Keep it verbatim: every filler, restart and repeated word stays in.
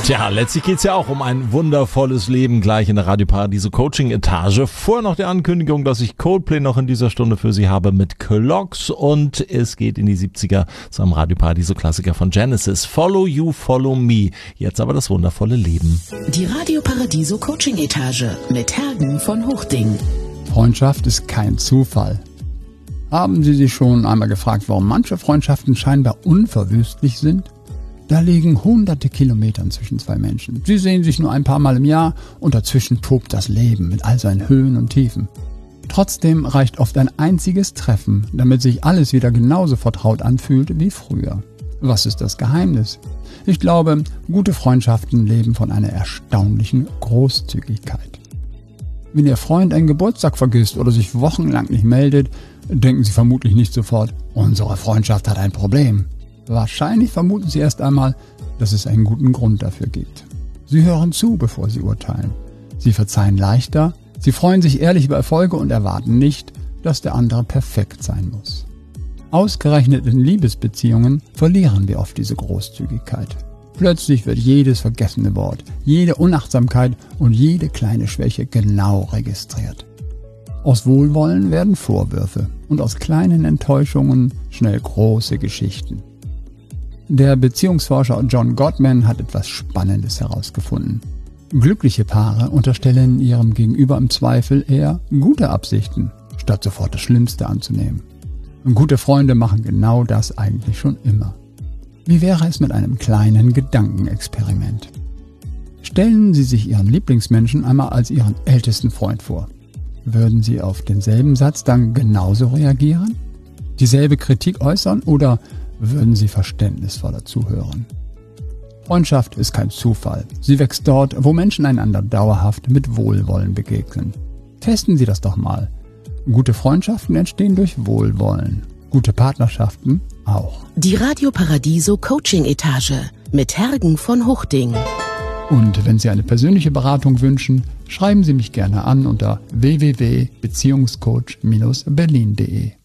Tja, letztlich geht's ja auch um ein wundervolles Leben gleich in der Radio Paradiso Coaching Etage. Vorher noch die Ankündigung, dass ich Coldplay noch in dieser Stunde für Sie habe mit Clocks und es geht in die siebziger zu einem Radio Paradiso Klassiker von Genesis. Follow You, Follow Me. Jetzt aber das wundervolle Leben. Die Radio Paradiso Coaching Etage mit Hergen von Hochding. Freundschaft ist kein Zufall. Haben Sie sich schon einmal gefragt, warum manche Freundschaften scheinbar unverwüstlich sind? Da liegen hunderte Kilometer zwischen zwei Menschen. Sie sehen sich nur ein paar Mal im Jahr und dazwischen tobt das Leben mit all seinen Höhen und Tiefen. Trotzdem reicht oft ein einziges Treffen, damit sich alles wieder genauso vertraut anfühlt wie früher. Was ist das Geheimnis? Ich glaube, gute Freundschaften leben von einer erstaunlichen Großzügigkeit. Wenn Ihr Freund einen Geburtstag vergisst oder sich wochenlang nicht meldet, denken Sie vermutlich nicht sofort, unsere Freundschaft hat ein Problem. Wahrscheinlich vermuten Sie erst einmal, dass es einen guten Grund dafür gibt. Sie hören zu, bevor Sie urteilen. Sie verzeihen leichter, Sie freuen sich ehrlich über Erfolge und erwarten nicht, dass der andere perfekt sein muss. Ausgerechnet in Liebesbeziehungen verlieren wir oft diese Großzügigkeit. Plötzlich wird jedes vergessene Wort, jede Unachtsamkeit und jede kleine Schwäche genau registriert. Aus Wohlwollen werden Vorwürfe und aus kleinen Enttäuschungen schnell große Geschichten. Der Beziehungsforscher John Gottman hat etwas Spannendes herausgefunden. Glückliche Paare unterstellen ihrem Gegenüber im Zweifel eher gute Absichten, statt sofort das Schlimmste anzunehmen. Und gute Freunde machen genau das eigentlich schon immer. Wie wäre es mit einem kleinen Gedankenexperiment? Stellen Sie sich Ihren Lieblingsmenschen einmal als Ihren ältesten Freund vor. Würden Sie auf denselben Satz dann genauso reagieren? Dieselbe Kritik äußern oder würden Sie verständnisvoller zuhören? Freundschaft ist kein Zufall. Sie wächst dort, wo Menschen einander dauerhaft mit Wohlwollen begegnen. Testen Sie das doch mal. Gute Freundschaften entstehen durch Wohlwollen. Gute Partnerschaften auch. Die Radio Paradiso Coaching Etage mit Hergen von Hochding. Und wenn Sie eine persönliche Beratung wünschen, schreiben Sie mich gerne an unter w w w punkt beziehungscoach Bindestrich berlin punkt de.